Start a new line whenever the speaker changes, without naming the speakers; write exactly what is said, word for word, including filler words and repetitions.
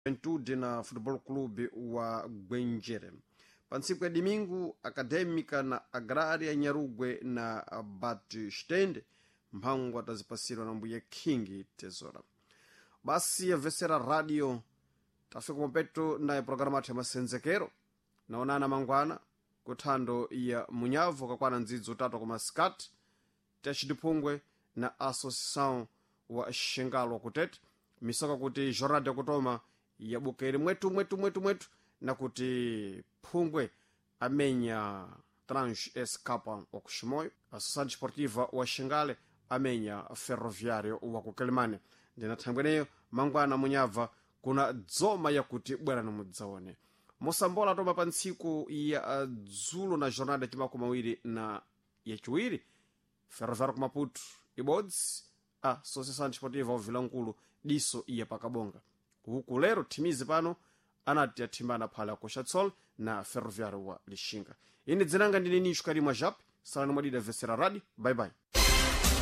Juventude na Futebol Clube wa Gwenjere. Pansiku ya Domingo, Acadêmica na Agrária Nyarugwe na Batistende mpango atazipasirwa na mbuye King Tesora. Basi ya Vesera Radio tafika kumpeto na programa ya masenzekero naonana mangwana kutando ya munyavu kakwana nzidzo tatu kwa skati tachidipungwe na Associação wa Shengalo kutete misoka kuti jornada ya kutoma ya bukeri mwetu mwetu mwetu mwetu na kuti pungwe amenya Trans Escapa okushimoyo Associação Desportiva wa Shengale amenya Ferroviário wa kukelimane ndina thambweneyo mangwana munyava kuna dzoma ya kuti bwana nomudzaone Mosambola toma pa ntsiku ya dzulo na jornada ya makumi mawiri na ya chiwiri Ferroviário ku Maputo ibodzi a Associação Desportiva wa Vilankulu diso iya pakabonga huku lero timizi pano anati atimbana phala Coxatsol na Ferroviário wa Lixinga. Ini dzinanga ndini nishu karimwa japi salani mwadida Vesera Radio. Bye bye.